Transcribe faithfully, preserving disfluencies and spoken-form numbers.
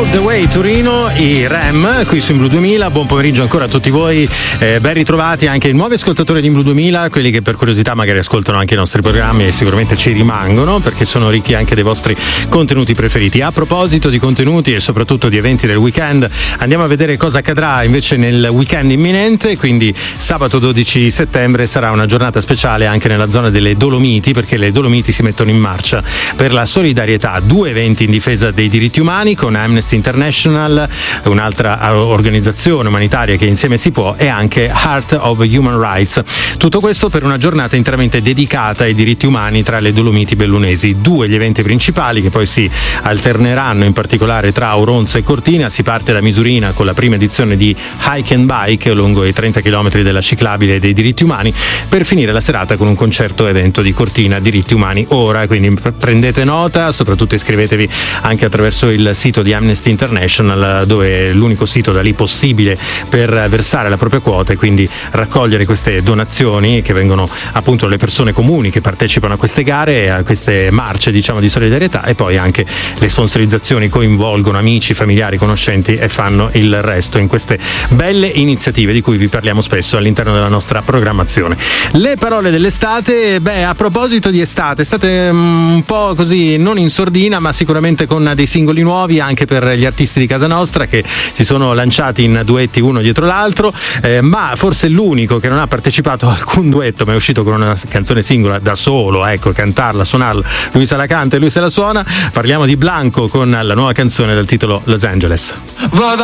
All the Way Torino, i Rem, qui su In Blu duemila. Buon pomeriggio ancora a tutti voi, eh, ben ritrovati anche i nuovi ascoltatori di In Blu duemila, quelli che per curiosità magari ascoltano anche i nostri programmi e sicuramente ci rimangono perché sono ricchi anche dei vostri contenuti preferiti. A proposito di contenuti e soprattutto di eventi del weekend, andiamo a vedere cosa accadrà invece nel weekend imminente. Quindi sabato dodici settembre sarà una giornata speciale anche nella zona delle Dolomiti, perché le Dolomiti si mettono in marcia per la solidarietà. Due eventi in difesa dei diritti umani con Amnesty International, un'altra organizzazione umanitaria che insieme si può, e anche Heart of Human Rights. Tutto questo per una giornata interamente dedicata ai diritti umani tra le Dolomiti bellunesi. Due gli eventi principali che poi si alterneranno in particolare tra Auronzo e Cortina. Si parte da Misurina con la prima edizione di Hike and Bike lungo i trenta chilometri della ciclabile dei diritti umani, per finire la serata con un concerto evento di Cortina Diritti Umani Ora. Quindi prendete nota, soprattutto iscrivetevi anche attraverso il sito di Amnesty International, dove è l'unico sito da lì possibile per versare la propria quota e quindi raccogliere queste donazioni che vengono appunto alle persone comuni che partecipano a queste gare, a queste marce diciamo di solidarietà, e poi anche le sponsorizzazioni coinvolgono amici, familiari, conoscenti e fanno il resto in queste belle iniziative di cui vi parliamo spesso all'interno della nostra programmazione. Le parole dell'estate, beh, a proposito di estate, estate un po' così non in sordina, ma sicuramente con dei singoli nuovi anche per gli artisti di casa nostra che si sono lanciati in duetti uno dietro l'altro, eh, ma forse l'unico che non ha partecipato a alcun duetto ma è uscito con una canzone singola da solo, ecco, cantarla, suonarla, lui se la canta e lui se la suona. Parliamo di Blanco con la nuova canzone dal titolo Los Angeles. Vado